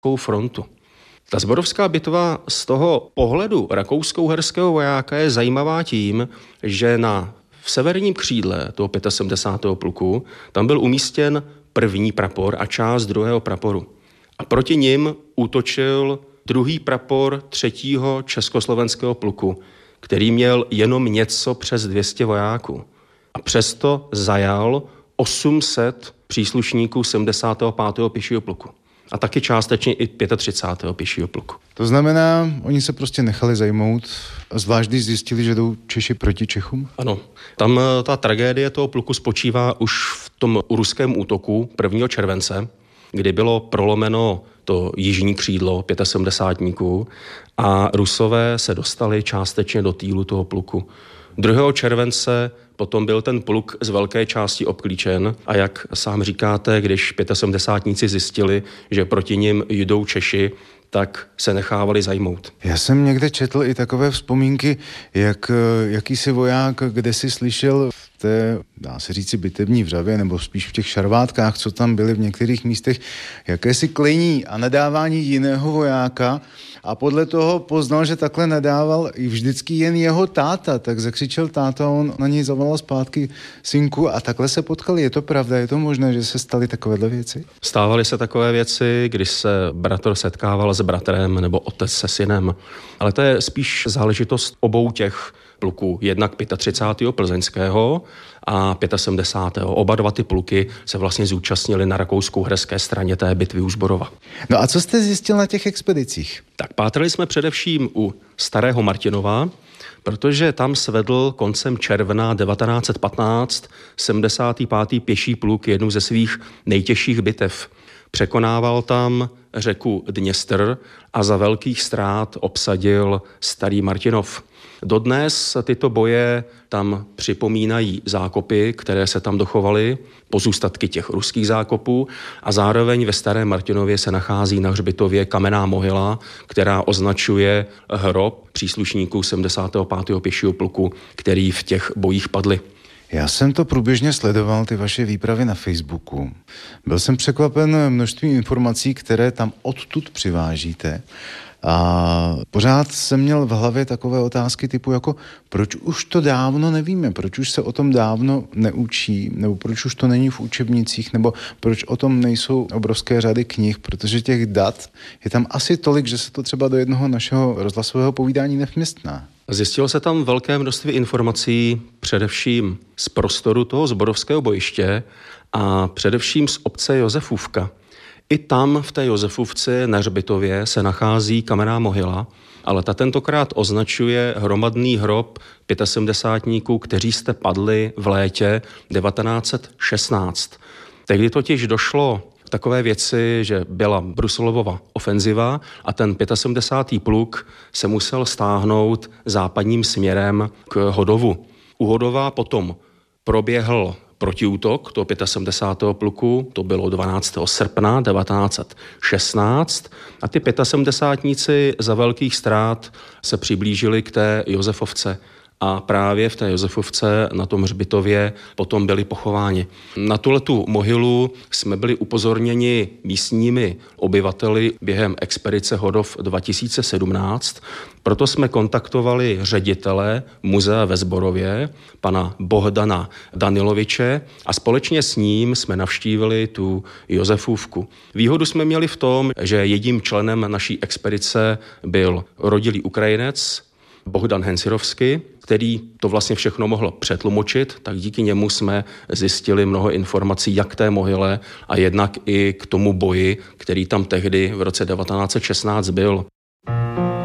rakouskou frontu. Ta zborovská bitva z toho pohledu rakousko-uherského vojáka je zajímavá tím, že v severním křídle toho 75. pluku tam byl umístěn první prapor a část druhého praporu. A proti nim útočil druhý prapor 3. československého pluku, který měl jenom něco přes 200 vojáků. A přesto zajal 800 příslušníků 75. pěšího pluku. A taky částečně i 35. pěšího pluku. To znamená, oni se prostě nechali zajmout, zvlášť když zjistili, že jdou Češi proti Čechům? Ano, tam ta tragédie toho pluku spočívá už v tom ruském útoku 1. července, kdy bylo prolomeno to jižní křídlo 75. a Rusové se dostali částečně do týlu toho pluku. 2. července potom byl ten pluk z velké části obklíčen a jak sám říkáte, když 75. zjistili, že proti nim jdou Češi, tak se nechávali zajmout. Já jsem někde četl i takové vzpomínky, jak jakýsi voják kdesi slyšel v té, dá se říci, bitevní vřavě, nebo spíš v těch šarvátkách, co tam byly v některých místech, jakési klení a nadávání jiného vojáka a podle toho poznal, že takhle nadával i vždycky jen jeho táta, tak zakřičel táta, on na něj zavolal zpátky synku a takhle se potkali. Je to pravda? Je to možné, že se staly takovéhle věci? Stávaly se takové věci, když se bratr setkával s bratrem nebo otec se synem, ale to je spíš záležitost obou těch pluků, jednak 35. plzeňského a 75. Oba dva ty pluky se vlastně zúčastnili na rakousko-uherské straně té bitvy u Zborova. No a co jste zjistil na těch expedicích? Tak pátrali jsme především u Starého Martinova, protože tam svedl koncem června 1915 75. pěší pluk jednu ze svých nejtěžších bitev. Překonával tam řeku Dněstr a za velkých ztrát obsadil Starý Martinov. Dodnes tyto boje tam připomínají zákopy, které se tam dochovaly, pozůstatky těch ruských zákopů a zároveň ve Starém Martinově se nachází na hřbitově kamenná mohyla, která označuje hrob příslušníků 75. pěšího pluku, který v těch bojích padli. Já jsem to průběžně sledoval, ty vaše výpravy na Facebooku. Byl jsem překvapen množstvím informací, které tam odtud přivážíte. A pořád jsem měl v hlavě takové otázky typu jako, proč už to dávno nevíme, proč už se o tom dávno neučí, nebo proč už to není v učebnicích, nebo proč o tom nejsou obrovské řady knih, protože těch dat je tam asi tolik, že se to třeba do jednoho našeho rozhlasového povídání nevměstná. Zjistilo se tam velké množství informací, především z prostoru toho zborovského bojiště a především z obce Josefůvka. I tam v té Josefůvce na hřbitově se nachází kamenná mohyla, ale ta tentokrát označuje hromadný hrob 75, kteří jste padli v létě 1916. Tehdy totiž došlo k takové věci, že byla Brusilova ofenziva a ten 75. pluk se musel stáhnout západním směrem k Hodovu. U Hodova potom proběhl protiútok toho 75. pluku, to bylo 12. srpna 1916 a ty 75níci za velkých ztrát se přiblížili k té Josefovce. A právě v té Josefovce na tom hřbitově potom byli pochováni. Na tuhletu mohylu jsme byli upozorněni místními obyvateli během expedice Hodov 2017, proto jsme kontaktovali ředitele muzea ve Zborově, pana Bohdana Daniloviče, a společně s ním jsme navštívili tu Josefůvku. Výhodu jsme měli v tom, že jedním členem naší expedice byl rodilý Ukrajinec Bohdan Hensirovský, který to vlastně všechno mohl přetlumočit, tak díky němu jsme zjistili mnoho informací jak k té mohyle a jednak i k tomu boji, který tam tehdy v roce 1916 byl.